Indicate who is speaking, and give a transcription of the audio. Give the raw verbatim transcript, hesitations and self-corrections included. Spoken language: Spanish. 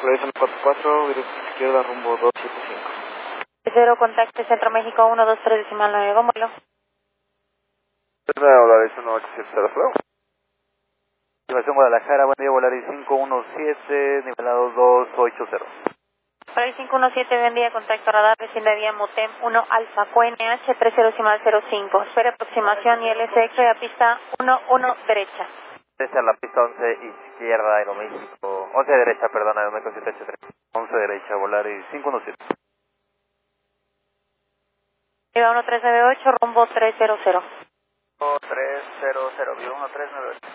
Speaker 1: Polaris uno cuatro cuatro, dirección izquierda, rumbo dos siete cinco.
Speaker 2: Cero, contacte Centro México uno dos tres decimal nueve, con vuelo.
Speaker 3: Polaris uno ocho siete cero, hello. Estimación Guadalajara, buen día, Polaris cinco uno siete, nivelado dos ocho cero.
Speaker 2: Polaris cinco uno siete, buen día, contacto radar, vecina vía Motem uno Alfa, Q N H tres cero decimal cero cinco. Espera aproximación y L S X a pista uno uno derecha.
Speaker 3: Desde la pista once izquierda, Aeroméxico, once derecha, perdón, Aeroméxico siete ocho tres. once derecha, Volaris cinco uno siete.
Speaker 2: Viva uno tres nueve ocho, rumbo tres cero cero.
Speaker 3: uno tres cero cero, viva uno tres nueve ocho.